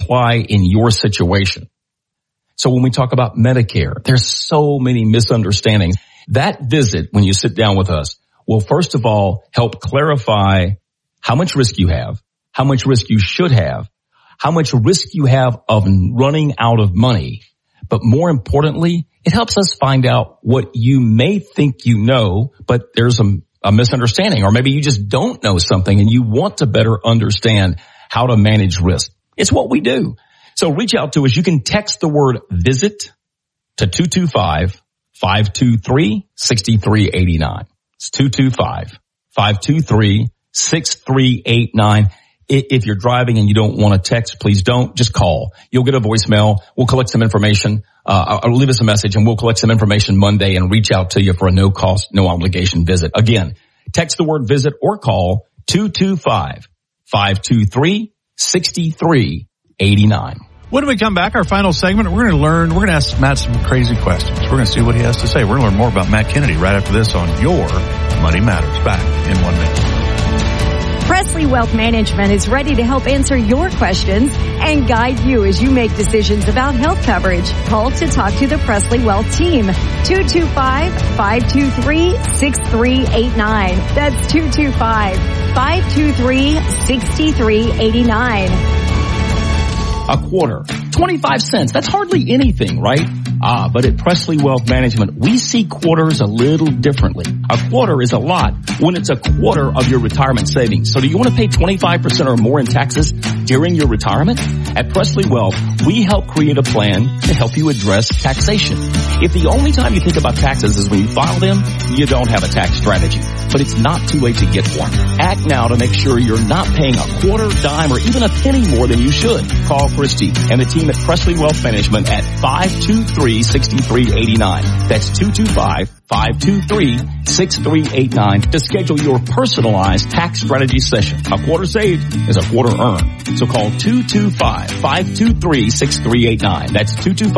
apply in your situation. So when we talk about Medicare, there's so many misunderstandings. That visit, when you sit down with us, will first of all help clarify how much risk you have, how much risk you should have, how much risk you have of running out of money. But more importantly, it helps us find out what you may think you know, but there's a misunderstanding, or maybe you just don't know something and you want to better understand how to manage risk. It's what we do. So reach out to us. You can text the word visit to 225-523-6389. It's 225-523-6389. If you're driving and you don't want to text, please don't. Just call. You'll get a voicemail. We'll collect some information. I'll leave us a message and we'll collect some information Monday and reach out to you for a no cost, no obligation visit. Again, text the word visit or call 225-523-6389. When we come back, our final segment, we're going to ask Matt some crazy questions. We're going to see what he has to say. We're going to learn more about Matt Kennedy right after this on Your Money Matters. Back in 1 minute. Presley Wealth Management is ready to help answer your questions and guide you as you make decisions about health coverage. Call to talk to the Presley Wealth team. 225-523-6389. That's 225-523-6389. A quarter, 25 cents. That's hardly anything, right? But at Presley Wealth Management, we see quarters a little differently. A quarter is a lot when it's a quarter of your retirement savings. So do you want to pay 25% or more in taxes during your retirement? At Presley Wealth, we help create a plan to help you address taxation. If the only time you think about taxes is when you file them, you don't have a tax strategy. But it's not too late to get one. Act now to make sure you're not paying a quarter, dime, or even a penny more than you should. Call Christy and the team at Presley Wealth Management at 523-6389. That's 225-523-6389 to schedule your personalized tax strategy session. A quarter saved is a quarter earned. So call 225-523-6389. That's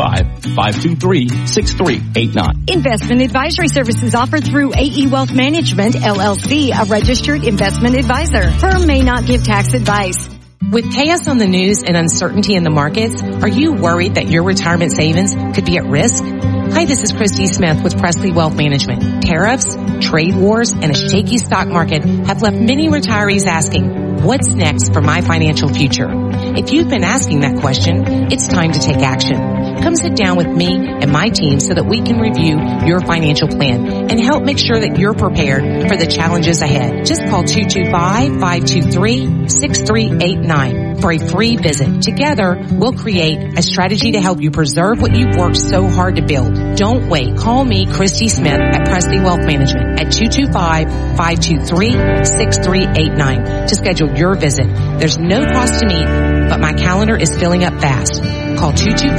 225-523-6389. Investment advisory services offered through AE Wealth Management, LLC, a registered investment advisor. Firm may not give tax advice. With chaos on the news and uncertainty in the markets, are you worried that your retirement savings could be at risk? Hi, this is Christy Smith with Presley Wealth Management. Tariffs, trade wars, and a shaky stock market have left many retirees asking, what's next for my financial future? If you've been asking that question, it's time to take action. Come sit down with me and my team so that we can review your financial plan and help make sure that you're prepared for the challenges ahead. Just call 225-523-6389 for a free visit. Together, we'll create a strategy to help you preserve what you've worked so hard to build. Don't wait. Call me, Christy Smith, at Presley Wealth Management at 225-523-6389 to schedule your visit. There's no cost to meet, but my calendar is filling up fast. Call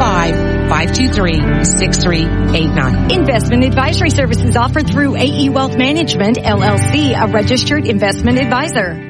225-523-6389. Investment advisory services offered through AE Wealth Management, LLC, a registered investment advisor.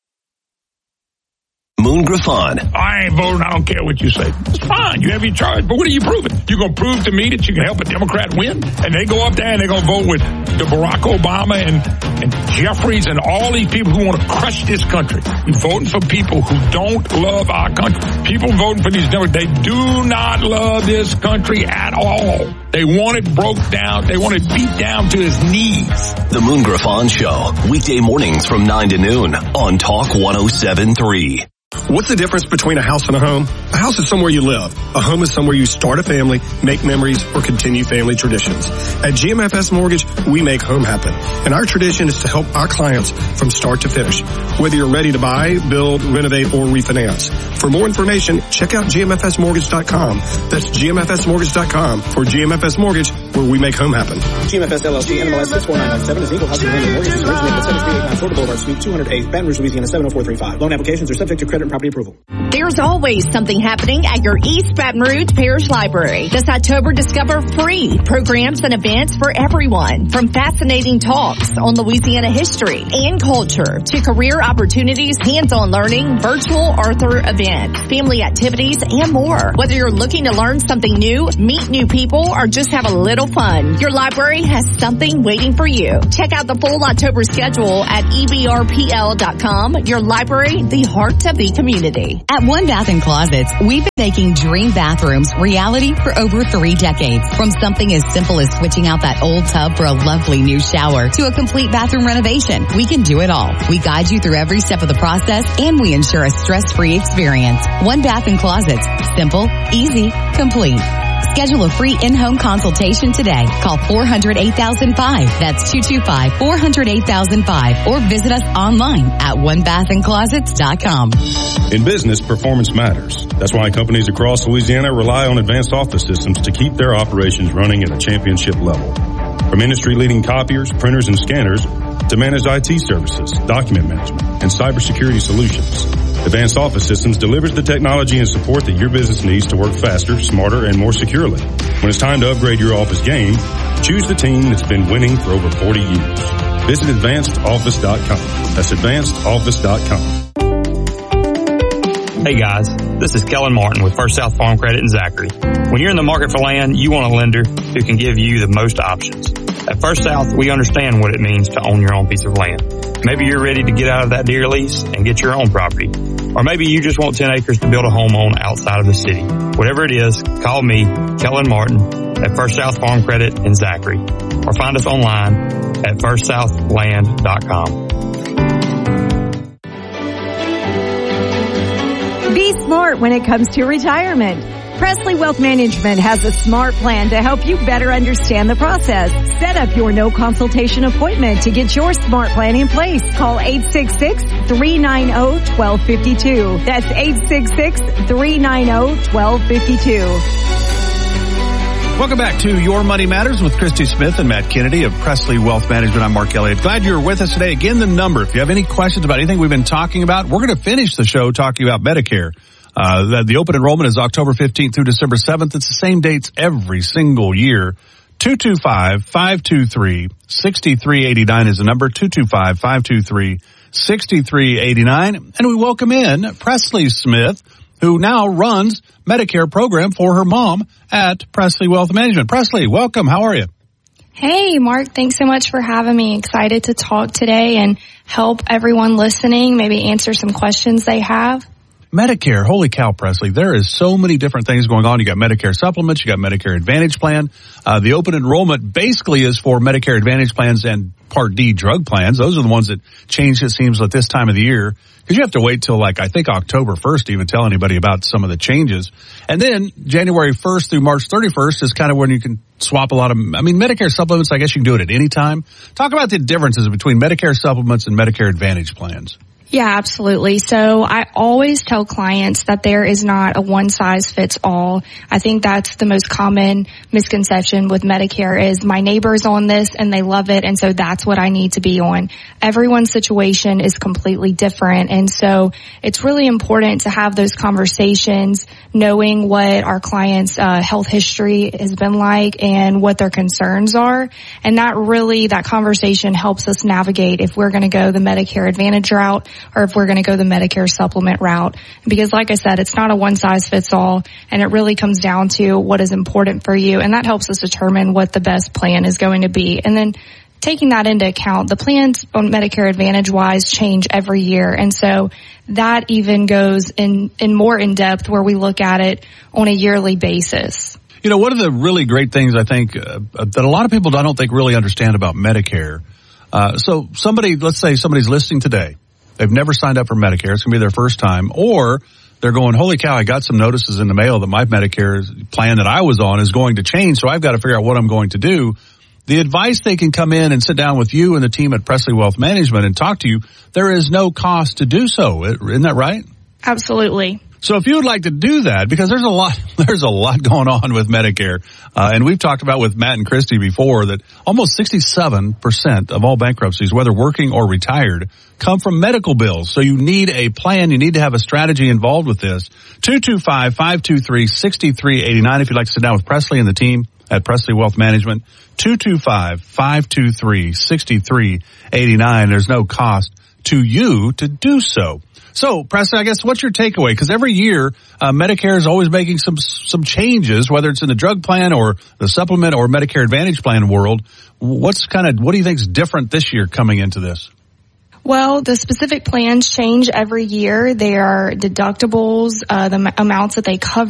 Moon Griffon. I ain't voting. I don't care what you say. It's fine. You have your charge. But what are you proving? You're going to prove to me that you can help a Democrat win? And they go up there and they're going to vote with the Barack Obama and Jeffries and all these people who want to crush this country. You're voting for people who don't love our country. People voting for these Democrats, they do not love this country at all. They want it broke down. They want it beat down to his knees. The Moon Griffon Show. Weekday mornings from 9 to noon on Talk 107.3. What's the difference between a house and a home? A house is somewhere you live. A home is somewhere you start a family, make memories, or continue family traditions. At GMFS Mortgage, we make home happen. And our tradition is to help our clients from start to finish. Whether you're ready to buy, build, renovate, or refinance. For more information, check out GMFSmortgage.com. That's GMFSmortgage.com for GMFS Mortgage, where we make home happen. GMFS LLC, NMLS 64997 is equal housing lender. Mortgage is originated at 7389 Florida Boulevard, Suite 208, Baton Rouge, Louisiana 70435. Loan applications are subject to credit and property approval. There's always something happening at your East Baton Rouge Parish Library. This October, discover free programs and events for everyone, from fascinating talks on Louisiana history and culture to career opportunities, hands-on learning, virtual Arthur events, family activities, and more. Whether you're looking to learn something new, meet new people, or just have a little fun, your library has something waiting for you. Check out the full October schedule at ebrpl.com. Your library, the heart of the community. At At One Bath & Closets, we've been making dream bathrooms reality for over 3 decades. From something as simple as switching out that old tub for a lovely new shower to a complete bathroom renovation, we can do it all. We guide you through every step of the process, and we ensure a stress-free experience. One Bath & Closets. Simple, easy, complete. Schedule a free in-home consultation today. Call 400-8005. That's 225-400-8005. Or visit us online at onebathandclosets.com. In business, performance matters. That's why companies across Louisiana rely on Advanced Office Systems to keep their operations running at a championship level. From industry-leading copiers, printers, and scanners to managed IT services, document management, and cybersecurity solutions, Advanced Office Systems delivers the technology and support that your business needs to work faster, smarter, and more securely. When it's time to upgrade your office game, choose the team that's been winning for over 40 years. Visit AdvancedOffice.com. That's AdvancedOffice.com. Hey guys, this is Kellen Martin with First South Farm Credit in Zachary. When you're in the market for land, you want a lender who can give you the most options. At First South, we understand what it means to own your own piece of land. Maybe you're ready to get out of that deer lease and get your own property. Or maybe you just want 10 acres to build a home on outside of the city. Whatever it is, call me, Kellen Martin, at First South Farm Credit in Zachary. Or find us online at firstsouthland.com. Be smart when it comes to retirement. Presley Wealth Management has a smart plan to help you better understand the process. Set up your no consultation appointment to get your smart plan in place. Call 866-390-1252. That's 866-390-1252. Welcome back to Your Money Matters with Christy Smith and Matt Kennedy of Presley Wealth Management. I'm Mark Elliott. Glad you're with us today. Again, the number, if you have any questions about anything we've been talking about, we're going to finish the show talking about Medicare. The open enrollment is October 15th through December 7th. It's the same dates every single year. 225-523-6389 is the number. 225-523-6389. And we welcome in Presley Smith, who now runs Medicare program for her mom at Presley Wealth Management. Presley, welcome. How are you? Hey, Mark. Thanks so much for having me. Excited to talk today and help everyone listening, maybe answer some questions they have. Medicare, holy cow, Presley. There is so many different things going on. You got Medicare supplements, you got Medicare Advantage plan. The open enrollment basically is for Medicare Advantage plans and Part D drug plans. Those are the ones that change, it seems, at this time of the year. Because you have to wait till, I think October 1st to even tell anybody about some of the changes. And then January 1st through March 31st is kind of when you can swap a lot of, Medicare supplements, I guess you can do it at any time. Talk about the differences between Medicare supplements and Medicare Advantage plans. Yeah, absolutely. So I always tell clients that there is not a one size fits all. I think that's the most common misconception with Medicare is my neighbor's on this and they love it, and so that's what I need to be on. Everyone's situation is completely different, and so it's really important to have those conversations, knowing what our clients' health history has been like and what their concerns are. And that conversation helps us navigate if we're going to go the Medicare Advantage route or if we're going to go the Medicare supplement route. Because like I said, it's not a one size fits all, and it really comes down to what is important for you, and that helps us determine what the best plan is going to be. And then taking that into account, the plans on Medicare Advantage wise change every year, and so that even goes in more in depth where we look at it on a yearly basis. You know, one of the really great things I think that a lot of people I don't think really understand about Medicare. So let's say somebody's listening today. They've never signed up for Medicare. It's going to be their first time. Or they're going, holy cow, I got some notices in the mail that my Medicare plan that I was on is going to change, so I've got to figure out what I'm going to do. The advice, they can come in and sit down with you and the team at Presley Wealth Management and talk to you. There is no cost to do so. Isn't that right? Absolutely. So if you would like to do that, because there's a lot going on with Medicare, and we've talked about with Matt and Christy before that almost 67% of all bankruptcies, whether working or retired, come from medical bills. So you need a plan. You need to have a strategy involved with this. 225-523-6389 if you'd like to sit down with Presley and the team at Presley Wealth Management. 225-523-6389. There's no cost to you to do so. So, Presley, I guess what's your takeaway? Because every year, Medicare is always making some changes, whether it's in the drug plan or the supplement or Medicare Advantage plan world. What do you think is different this year coming into this? Well, the specific plans change every year. There are deductibles, the amounts that they cover.